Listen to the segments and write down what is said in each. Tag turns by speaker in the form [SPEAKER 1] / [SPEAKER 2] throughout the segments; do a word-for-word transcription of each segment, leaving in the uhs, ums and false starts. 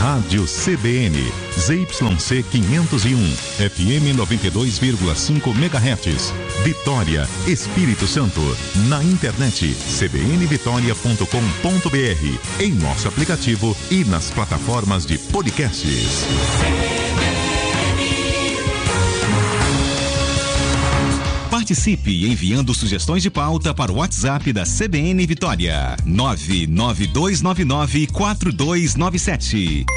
[SPEAKER 1] Rádio C B N, Z Y C quinhentos e um, F M noventa e dois vírgula cinco megahertz, Vitória, Espírito Santo. Na internet, c b n vitória ponto com ponto b r, em nosso aplicativo e nas plataformas de podcasts.
[SPEAKER 2] Participe enviando sugestões de pauta para o WhatsApp da C B N Vitória, nove nove dois nove nove quatro dois nove sete.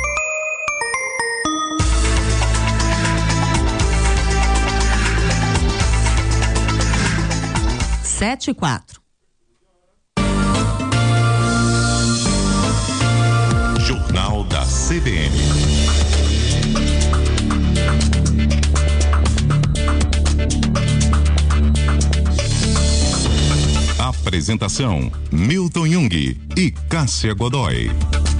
[SPEAKER 3] Sete e quatro.
[SPEAKER 1] Jornal da C B N. Apresentação: Milton Jung e Cássia Godoy.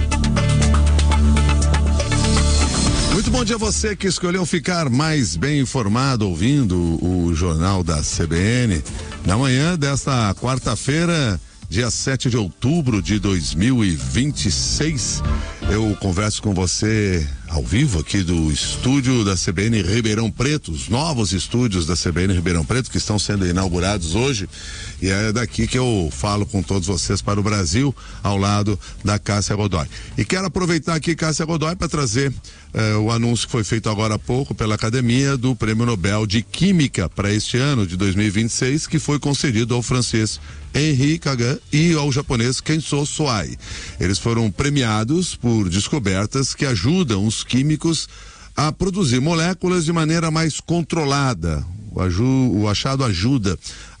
[SPEAKER 4] Muito bom dia a você que escolheu ficar mais bem informado ouvindo o Jornal da C B N. Na manhã desta quarta-feira, dia sete de outubro de dois mil e vinte e seis, eu converso com você ao vivo aqui do estúdio da C B N Ribeirão Preto, os novos estúdios da C B N Ribeirão Preto que estão sendo inaugurados hoje, e é daqui que eu falo com todos vocês para o Brasil, ao lado da Cássia Godoy. E quero aproveitar aqui, Cássia Godoy, para trazer eh, o anúncio que foi feito agora há pouco pela Academia do Prêmio Nobel de Química para este ano de dois mil e vinte e seis, que foi concedido ao francês Henri Kagan e ao japonês Kenzo Soai. Eles foram premiados por descobertas que ajudam os químicos a produzir moléculas de maneira mais controlada. O, aju, o achado ajuda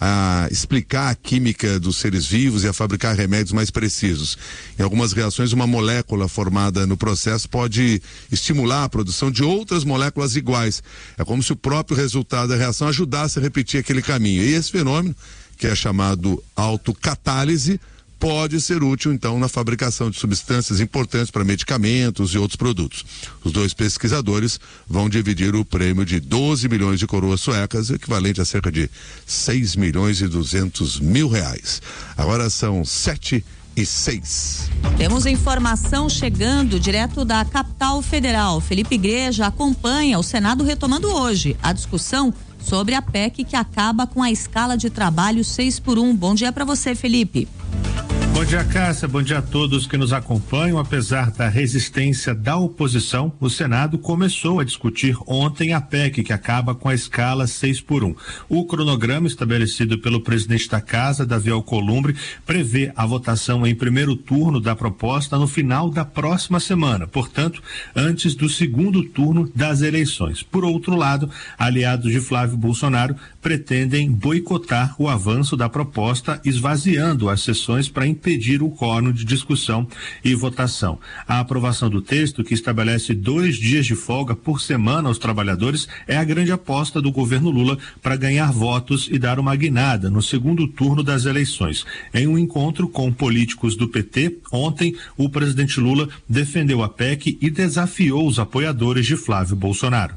[SPEAKER 4] a explicar a química dos seres vivos e a fabricar remédios mais precisos. Em algumas reações, uma molécula formada no processo pode estimular a produção de outras moléculas iguais. É como se o próprio resultado da reação ajudasse a repetir aquele caminho. E esse fenômeno, que é chamado autocatálise, pode ser útil, então, na fabricação de substâncias importantes para medicamentos e outros produtos. Os dois pesquisadores vão dividir o prêmio de doze milhões de coroas suecas, equivalente a cerca de seis milhões e duzentos mil reais. Agora são sete e seis.
[SPEAKER 3] Temos informação chegando direto da capital federal. Felipe Igreja acompanha o Senado retomando hoje a discussão sobre a P E C que acaba com a escala de trabalho seis por um. Bom dia para você, Felipe.
[SPEAKER 5] Bom dia, Cássia. Bom dia a todos que nos acompanham. Apesar da resistência da oposição, o Senado começou a discutir ontem a P E C que acaba com a escala seis por um. O cronograma estabelecido pelo presidente da Casa, Davi Alcolumbre, prevê a votação em primeiro turno da proposta no final da próxima semana, portanto, antes do segundo turno das eleições. Por outro lado, aliados de Flávio Bolsonaro pretendem boicotar o avanço da proposta, esvaziando as sessões para impedir o quórum de discussão e votação. A aprovação do texto, que estabelece dois dias de folga por semana aos trabalhadores, é a grande aposta do governo Lula para ganhar votos e dar uma guinada no segundo turno das eleições. Em um encontro com políticos do P T, ontem, o presidente Lula defendeu a P E C e desafiou os apoiadores de Flávio Bolsonaro.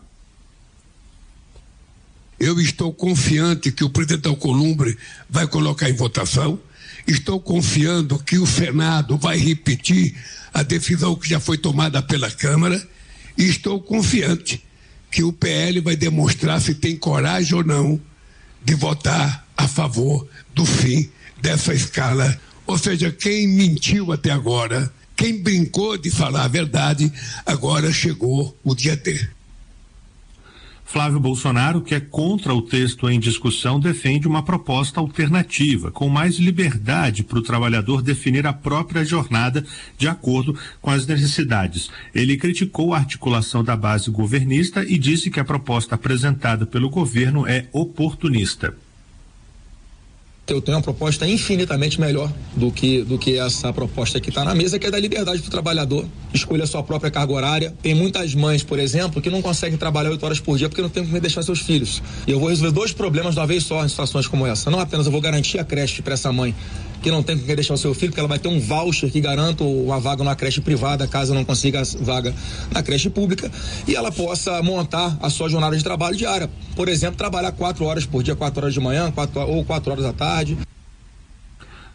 [SPEAKER 6] Eu estou confiante que o presidente Alcolumbre vai colocar em votação. Estou confiando que o Senado vai repetir a decisão que já foi tomada pela Câmara. E estou confiante que o P L vai demonstrar se tem coragem ou não de votar a favor do fim dessa escala. Ou seja, quem mentiu até agora, quem brincou de falar a verdade, agora chegou o dia D.
[SPEAKER 5] Flávio Bolsonaro, que é contra o texto em discussão, defende uma proposta alternativa, com mais liberdade para o trabalhador definir a própria jornada de acordo com as necessidades. Ele criticou a articulação da base governista e disse que a proposta apresentada pelo governo é oportunista.
[SPEAKER 7] Eu tenho uma proposta infinitamente melhor do que, do que essa proposta que está na mesa, que é da liberdade do trabalhador, escolha a sua própria carga horária. Tem muitas mães, por exemplo, que não conseguem trabalhar oito horas por dia porque não tem como deixar seus filhos. E eu vou resolver dois problemas de uma vez só em situações como essa. Não apenas eu vou garantir a creche para essa mãe que não tem com quem deixar o seu filho, porque ela vai ter um voucher que garanta uma vaga numa creche privada, caso não consiga vaga na creche pública, e ela possa montar a sua jornada de trabalho diária. Por exemplo, trabalhar quatro horas por dia, quatro horas de manhã, quatro, ou quatro horas da tarde.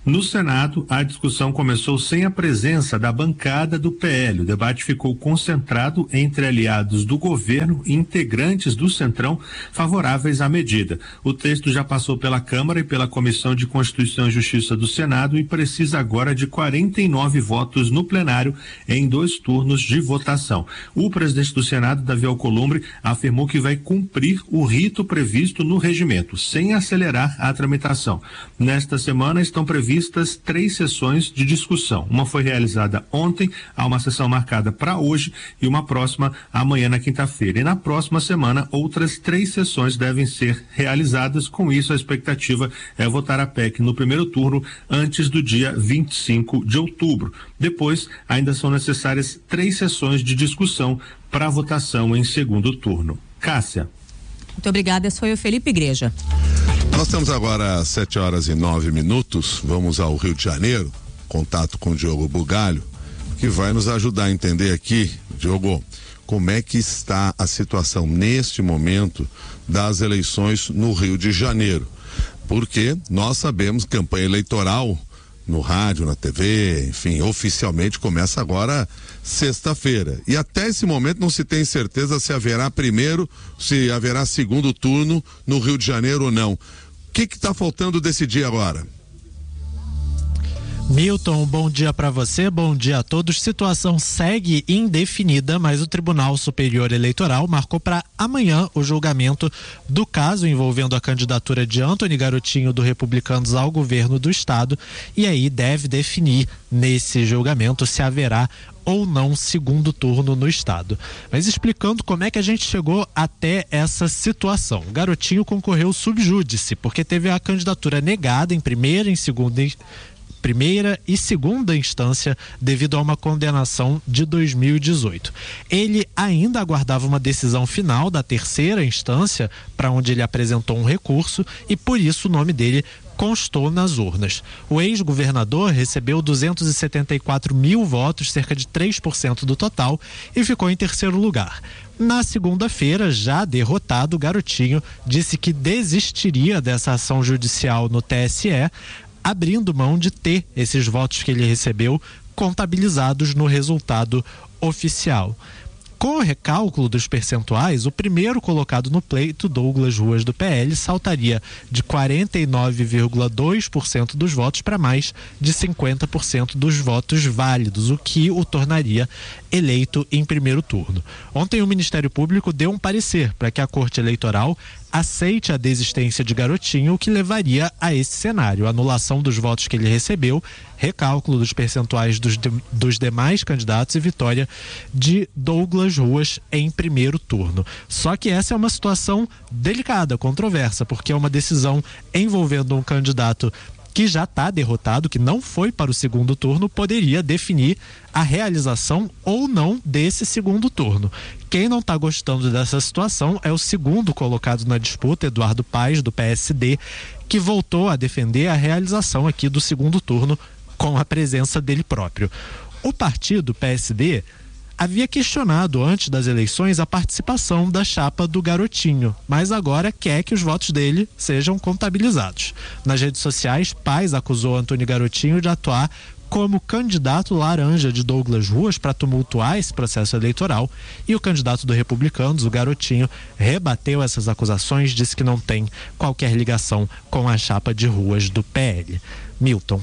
[SPEAKER 5] No Senado, a discussão começou sem a presença da bancada do P L. O debate ficou concentrado entre aliados do governo e integrantes do Centrão favoráveis à medida. O texto já passou pela Câmara e pela Comissão de Constituição e Justiça do Senado e precisa agora de quarenta e nove votos no plenário em dois turnos de votação. O presidente do Senado, Davi Alcolumbre, afirmou que vai cumprir o rito previsto no regimento, sem acelerar a tramitação. Nesta semana estão previstas três sessões de discussão. Uma foi realizada ontem, há uma sessão marcada para hoje e uma próxima amanhã na quinta-feira. E na próxima semana, outras três sessões devem ser realizadas. Com isso, a expectativa é votar a P E C no primeiro turno antes do dia vinte e cinco de outubro. Depois, ainda são necessárias três sessões de discussão para votação em segundo turno. Cássia.
[SPEAKER 3] Muito obrigada, esse foi o Felipe Igreja.
[SPEAKER 4] Nós temos agora sete horas e nove minutos, vamos ao Rio de Janeiro, contato com o Diogo Bugalho, que vai nos ajudar a entender aqui, Diogo, como é que está a situação neste momento das eleições no Rio de Janeiro. Porque nós sabemos que campanha eleitoral no rádio, na T V, enfim, oficialmente começa agora sexta-feira. E até esse momento não se tem certeza se haverá primeiro, se haverá segundo turno no Rio de Janeiro ou não. O que que está faltando decidir agora?
[SPEAKER 8] Milton, bom dia para você, bom dia a todos. Situação segue indefinida, mas o Tribunal Superior Eleitoral marcou para amanhã o julgamento do caso envolvendo a candidatura de Antony Garotinho do Republicanos ao governo do estado, e aí deve definir nesse julgamento se haverá ou não segundo turno no estado. Mas explicando como é que a gente chegou até essa situação. O Garotinho concorreu sub júdice, porque teve a candidatura negada em primeira, em segunda primeira e segunda instância devido a uma condenação de dois mil e dezoito. Ele ainda aguardava uma decisão final da terceira instância, para onde ele apresentou um recurso, e por isso o nome dele constou nas urnas. O ex-governador recebeu duzentos e setenta e quatro mil votos, cerca de três por cento do total, e ficou em terceiro lugar. Na segunda-feira, já derrotado, o Garotinho disse que desistiria dessa ação judicial no T S E, abrindo mão de ter esses votos que ele recebeu contabilizados no resultado oficial. Com o recálculo dos percentuais, o primeiro colocado no pleito, Douglas Ruas do P L, saltaria de quarenta e nove vírgula dois por cento dos votos para mais de cinquenta por cento dos votos válidos, o que o tornaria eleito em primeiro turno. Ontem o Ministério Público deu um parecer para que a Corte Eleitoral aceite a desistência de Garotinho, o que levaria a esse cenário: anulação dos votos que ele recebeu, recálculo dos percentuais dos, de, dos demais candidatos e vitória de Douglas Ruas em primeiro turno. Só que essa é uma situação delicada, controversa, porque é uma decisão envolvendo um candidato que já está derrotado, que não foi para o segundo turno, poderia definir a realização ou não desse segundo turno. Quem não está gostando dessa situação é o segundo colocado na disputa, Eduardo Paes, do P S D, que voltou a defender a realização aqui do segundo turno com a presença dele próprio. O partido P S D havia questionado antes das eleições a participação da chapa do Garotinho, mas agora quer que os votos dele sejam contabilizados. Nas redes sociais, Paes acusou Antony Garotinho de atuar como candidato laranja de Douglas Ruas para tumultuar esse processo eleitoral, e o candidato do Republicanos, o Garotinho, rebateu essas acusações, disse que não tem qualquer ligação com a chapa de Ruas do P L. Milton.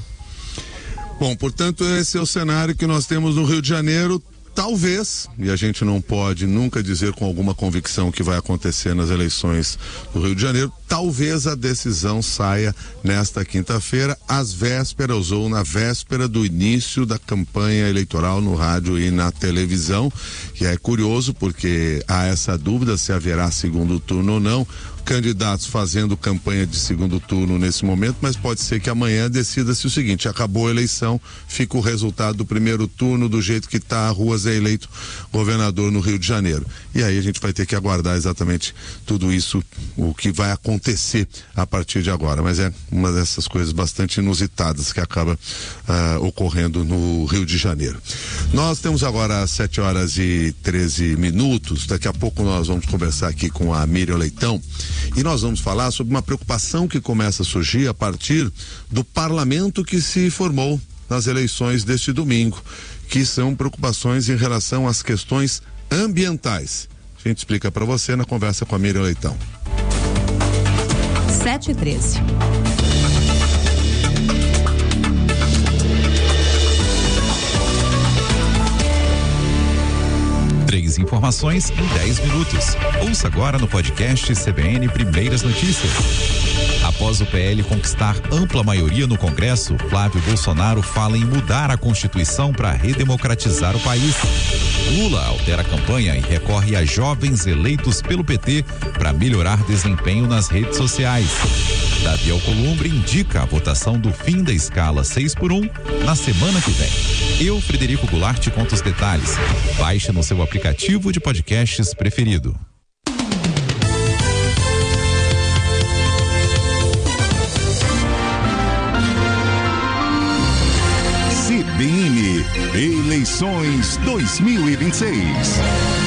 [SPEAKER 4] Bom, portanto, esse é o cenário que nós temos no Rio de Janeiro. Talvez, e a gente não pode nunca dizer com alguma convicção o que vai acontecer nas eleições do Rio de Janeiro, talvez a decisão saia nesta quinta-feira, às vésperas ou na véspera do início da campanha eleitoral no rádio e na televisão. E é curioso porque há essa dúvida se haverá segundo turno ou não. Candidatos fazendo campanha de segundo turno nesse momento, mas pode ser que amanhã decida-se o seguinte: acabou a eleição, fica o resultado do primeiro turno do jeito que está, Ruas é eleito governador no Rio de Janeiro. E aí a gente vai ter que aguardar exatamente tudo isso, o que vai acontecer a partir de agora. Mas é uma dessas coisas bastante inusitadas que acaba uh, ocorrendo no Rio de Janeiro. Nós temos agora sete horas e treze minutos. Daqui a pouco nós vamos conversar aqui com a Miriam Leitão, E nós vamos falar sobre uma preocupação que começa a surgir a partir do parlamento que se formou nas eleições deste domingo, que são preocupações em relação às questões ambientais. A gente explica para você na conversa com a Miriam Leitão.
[SPEAKER 3] sete e treze.
[SPEAKER 2] Três informações em dez minutos. Ouça agora no podcast C B N Primeiras Notícias. Após o P L conquistar ampla maioria no Congresso, Flávio Bolsonaro fala em mudar a Constituição para redemocratizar o país. Lula altera a campanha e recorre a jovens eleitos pelo P T para melhorar desempenho nas redes sociais. Davi Alcolumbre indica a votação do fim da escala seis por um na semana que vem. Eu, Frederico Goulart, te conto os detalhes. Baixe no seu aplicativo de podcasts preferido.
[SPEAKER 1] C B N Eleições dois mil e vinte e seis.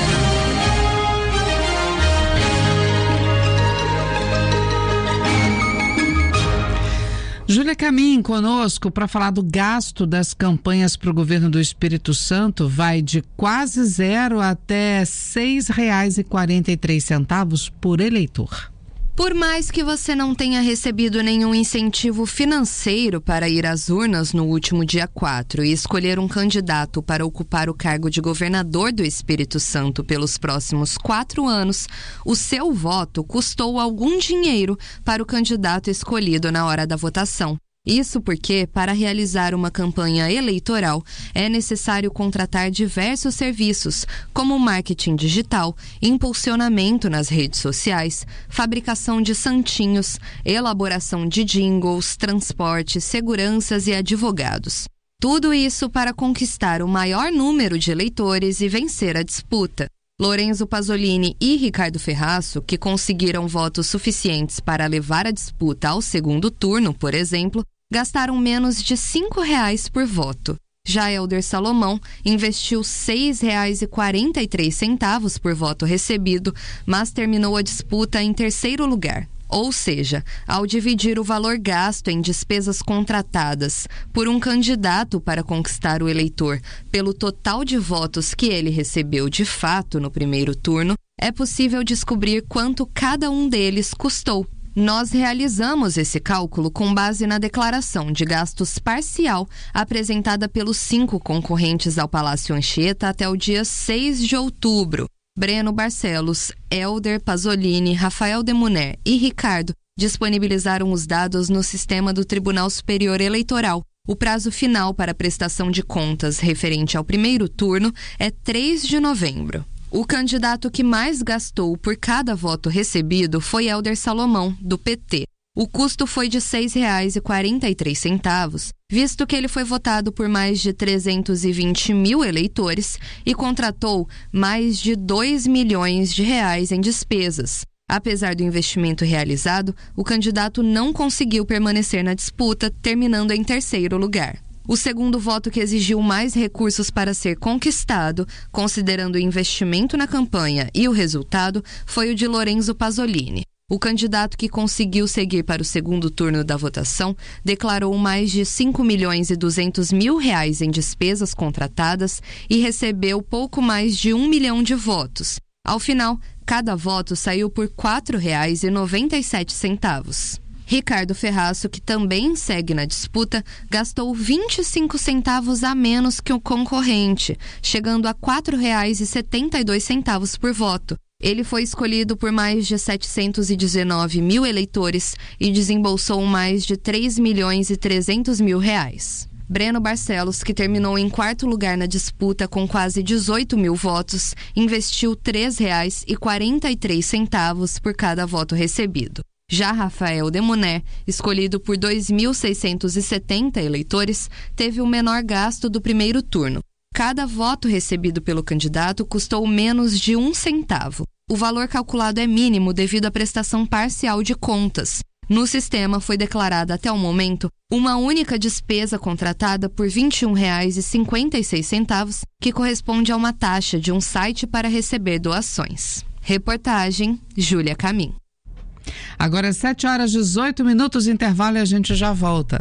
[SPEAKER 9] Júlia Camim conosco para falar do gasto das campanhas para o governo do Espírito Santo. Vai de quase zero até seis reais e quarenta e três centavos por eleitor.
[SPEAKER 10] Por mais que você não tenha recebido nenhum incentivo financeiro para ir às urnas no último dia quatro e escolher um candidato para ocupar o cargo de governador do Espírito Santo pelos próximos quatro anos, o seu voto custou algum dinheiro para o candidato escolhido na hora da votação. Isso porque, para realizar uma campanha eleitoral, é necessário contratar diversos serviços, como marketing digital, impulsionamento nas redes sociais, fabricação de santinhos, elaboração de jingles, transporte, seguranças e advogados. Tudo isso para conquistar o maior número de eleitores e vencer a disputa. Lorenzo Pasolini e Ricardo Ferraço, que conseguiram votos suficientes para levar a disputa ao segundo turno, por exemplo, gastaram menos de cinco reais por voto. Já Hélder Salomão investiu seis reais e quarenta e três centavos por voto recebido, mas terminou a disputa em terceiro lugar. Ou seja, ao dividir o valor gasto em despesas contratadas por um candidato para conquistar o eleitor pelo total de votos que ele recebeu de fato no primeiro turno, é possível descobrir quanto cada um deles custou. Nós realizamos esse cálculo com base na declaração de gastos parcial apresentada pelos cinco concorrentes ao Palácio Anchieta até o dia seis de outubro. Breno Barcelos, Hélder Pasolini, Rafael Demuner e Ricardo disponibilizaram os dados no sistema do Tribunal Superior Eleitoral. O prazo final para a prestação de contas referente ao primeiro turno é três de novembro. O candidato que mais gastou por cada voto recebido foi Hélder Salomão, do P T. O custo foi de seis reais e quarenta e três centavos, visto que ele foi votado por mais de trezentos e vinte mil eleitores e contratou mais de dois milhões de reais em despesas. Apesar do investimento realizado, o candidato não conseguiu permanecer na disputa, terminando em terceiro lugar. O segundo voto que exigiu mais recursos para ser conquistado, considerando o investimento na campanha e o resultado, foi o de Lorenzo Pasolini. O candidato que conseguiu seguir para o segundo turno da votação declarou mais de cinco milhões e duzentos mil reais em despesas contratadas e recebeu pouco mais de um milhão de votos. Ao final, cada voto saiu por quatro reais e noventa e sete centavos. Ricardo Ferraço, que também segue na disputa, gastou vinte e cinco centavos a menos que o concorrente, chegando a quatro reais e setenta e dois centavos por voto. Ele foi escolhido por mais de setecentos e dezenove mil eleitores e desembolsou mais de três milhões e trezentos mil reais. Breno Barcelos, que terminou em quarto lugar na disputa com quase dezoito mil votos, investiu três reais e quarenta e três centavos por cada voto recebido. Já Rafael Demuner, escolhido por dois mil seiscentos e setenta eleitores, teve o menor gasto do primeiro turno. Cada voto recebido pelo candidato custou menos de um centavo. O valor calculado é mínimo devido à prestação parcial de contas. No sistema foi declarada até o momento uma única despesa contratada por vinte e um reais e cinquenta e seis centavos, que corresponde a uma taxa de um site para receber doações. Reportagem Júlia Camim.
[SPEAKER 9] Agora sete horas e dezoito minutos, intervalo e a gente já volta.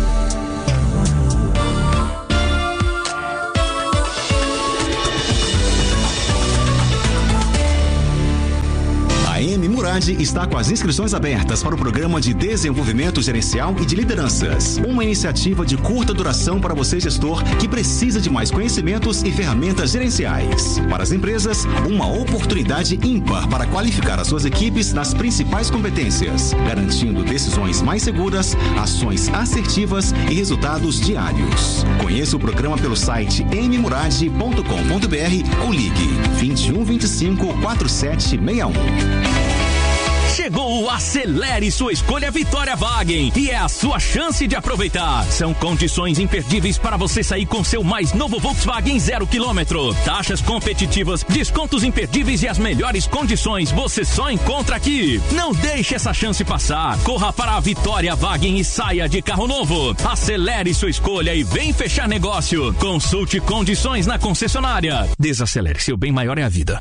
[SPEAKER 11] A M Murad está com as inscrições abertas para o Programa de Desenvolvimento Gerencial e de Lideranças. Uma iniciativa de curta duração para você, gestor, que precisa de mais conhecimentos e ferramentas gerenciais. Para as empresas, uma oportunidade ímpar para qualificar as suas equipes nas principais competências, garantindo decisões mais seguras, ações assertivas e resultados diários. Conheça o programa pelo site m murad ponto com ponto b r ou ligue vinte e um, vinte e cinco, quarenta e sete sessenta e um.
[SPEAKER 12] Chegou o Acelere Sua Escolha Vitória Wagen e é a sua chance de aproveitar. São condições imperdíveis para você sair com seu mais novo Volkswagen zero quilômetro. Taxas competitivas, descontos imperdíveis e as melhores condições você só encontra aqui. Não deixe essa chance passar. Corra para a Vitória Wagen e saia de carro novo. Acelere sua escolha e vem fechar negócio. Consulte condições na concessionária. Desacelere, seu bem maior é a vida.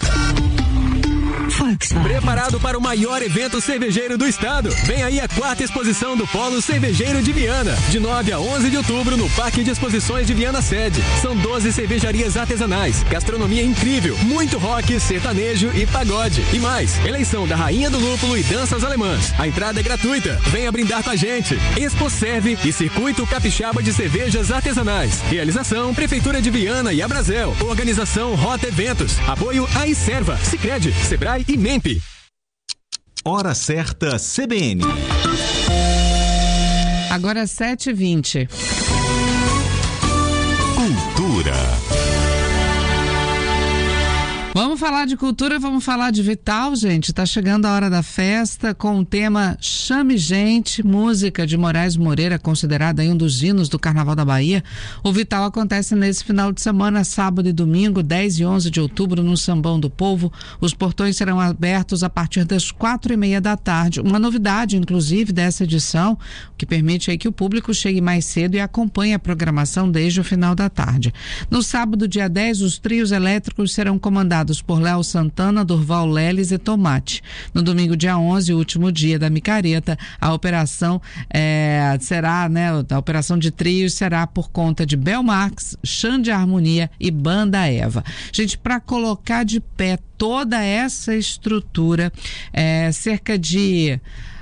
[SPEAKER 13] Preparado para o maior evento cervejeiro do estado? Vem aí a quarta exposição do Polo Cervejeiro de Viana, de nove a onze de outubro no Parque de Exposições de Viana Sede. São doze cervejarias artesanais, gastronomia incrível, muito rock, sertanejo e pagode. E mais, eleição da Rainha do Lúpulo e danças alemãs. A entrada é gratuita. Venha brindar com a gente. Expo Serve e Circuito Capixaba de Cervejas Artesanais. Realização Prefeitura de Viana e Abrazel. Organização Rota Eventos. Apoio a Iserva, Sicredi, Sebrae e Memp.
[SPEAKER 11] Hora certa C B N.
[SPEAKER 9] Agora sete e vinte.
[SPEAKER 1] Cultura.
[SPEAKER 9] Vamos falar de cultura, vamos falar de Vital, gente. Tá chegando a hora da festa com o tema Chame Gente, música de Moraes Moreira, considerada aí um dos hinos do Carnaval da Bahia. O Vital acontece nesse final de semana, sábado e domingo, dez e onze de outubro, no Sambão do Povo. Os portões serão abertos a partir das quatro e meia da tarde. Uma novidade, inclusive, dessa edição, que permite aí que o público chegue mais cedo e acompanhe a programação desde o final da tarde. No sábado, dia dez, os trios elétricos serão comandados por Léo Santana, Durval Leles e Tomate. No domingo, dia onze, o último dia da micareta, a operação é, será, né, a operação de trios será por conta de Bel Marx, Xande Harmonia e Banda Eva. Gente, para colocar de pé toda essa estrutura, é, cerca de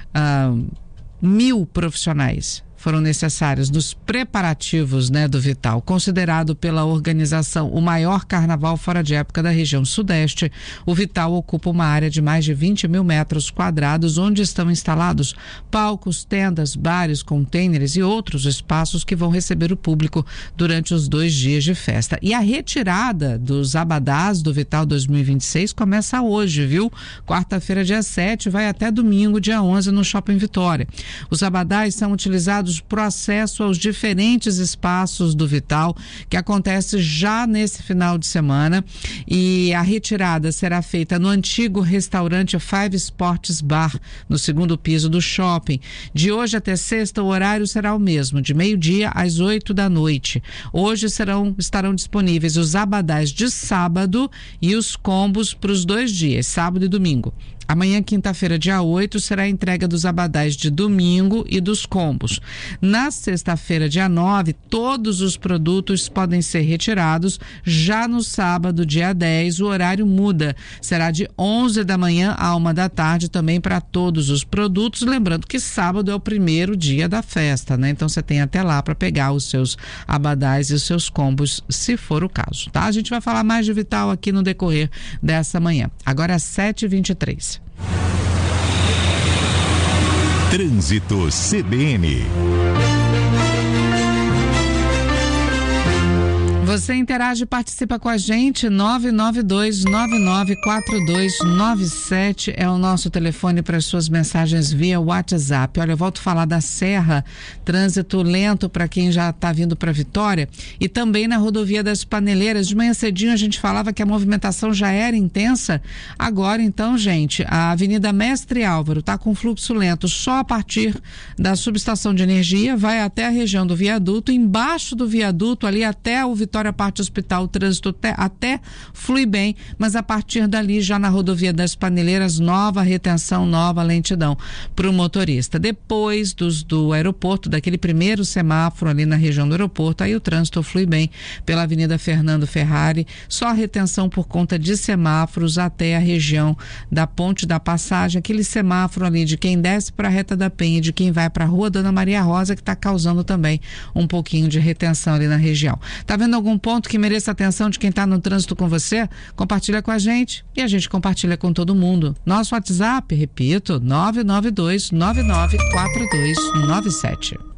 [SPEAKER 9] uh, mil profissionais foram necessários nos preparativos, né, do Vital. Considerado pela organização o maior carnaval fora de época da região sudeste, o Vital ocupa uma área de mais de vinte mil metros quadrados, onde estão instalados palcos, tendas, bares, contêineres e outros espaços que vão receber o público durante os dois dias de festa. E a retirada dos abadás do Vital dois mil e vinte e seis começa hoje, viu? Quarta-feira, dia sete, vai até domingo, dia onze, no Shopping Vitória. Os abadás são utilizados para o acesso aos diferentes espaços do Vital, que acontece já nesse final de semana, e a retirada será feita no antigo restaurante Five Sports Bar, no segundo piso do shopping. De hoje até sexta, o horário será o mesmo, de meio-dia às oito da noite. Hoje serão, estarão disponíveis os abadás de sábado e os combos para os dois dias, sábado e domingo. Amanhã, quinta-feira, dia oito, será a entrega dos abadás de domingo e dos combos. Na sexta-feira, dia nove, todos os produtos podem ser retirados. Já no sábado, dia dez, o horário muda. Será de onze da manhã a uma da tarde também para todos os produtos. Lembrando que sábado é o primeiro dia da festa, né? Então você tem até lá para pegar os seus abadás e os seus combos, se for o caso, tá? A gente vai falar mais de Vital aqui no decorrer dessa manhã. Agora, sete e vinte e três.
[SPEAKER 1] Trânsito C B N.
[SPEAKER 9] Você interage e participa com a gente. Nove nove dois nove nove quatro dois nove sete é o nosso telefone para as suas mensagens via WhatsApp. Olha, eu volto a falar da Serra, trânsito lento para quem já está vindo para Vitória, e também na rodovia das Paneleiras. De manhã cedinho a gente falava que a movimentação já era intensa. Agora então, gente, a Avenida Mestre Álvaro está com fluxo lento só a partir da subestação de energia, vai até a região do viaduto, embaixo do viaduto ali até o Vitória Vitória, parte hospital, o trânsito até, até flui bem, mas a partir dali, já na rodovia das Paneleiras, nova retenção, nova lentidão para o motorista. Depois dos, do aeroporto, daquele primeiro semáforo ali na região do aeroporto, aí o trânsito flui bem pela Avenida Fernando Ferrari, só retenção por conta de semáforos até a região da Ponte da Passagem, aquele semáforo ali de quem desce para a Reta da Penha e de quem vai para a Rua Dona Maria Rosa, que está causando também um pouquinho de retenção ali na região. Tá vendo algum ponto que mereça atenção de quem está no trânsito com você? Compartilha com a gente e a gente compartilha com todo mundo. Nosso WhatsApp, repito, nove nove dois nove nove quatro dois nove sete.